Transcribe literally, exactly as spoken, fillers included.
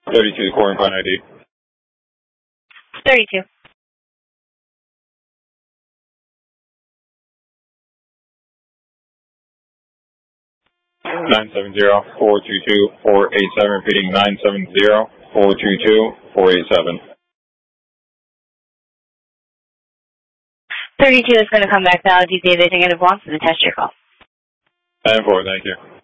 thirty-two, core and I D. thirty-two. nine seven zero, four two two, four eight seven, repeating nine seven zero, four two two, four eight seven. thirty-two is going to come back to L G P, they think it wants to test your call. ten four, thank you.